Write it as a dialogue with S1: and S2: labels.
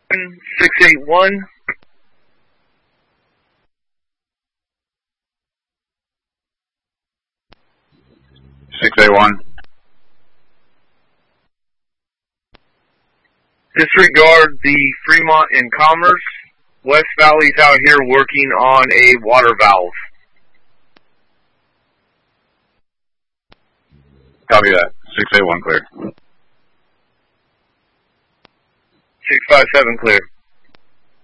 S1: 681.
S2: 681.
S1: Disregard the Fremont and Commerce. West Valley's out here working on a water valve.
S2: Copy that. 681 clear.
S1: 657 clear.